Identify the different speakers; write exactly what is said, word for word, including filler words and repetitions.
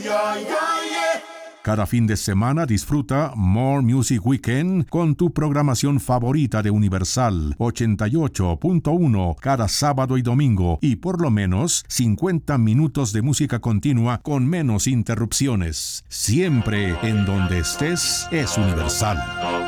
Speaker 1: Cada fin de semana disfruta More Music Weekend con tu programación favorita de Universal ochenta y ocho punto uno cada sábado y domingo y por lo menos cincuenta minutos de música continua con menos interrupciones. Siempre en donde estés es Universal.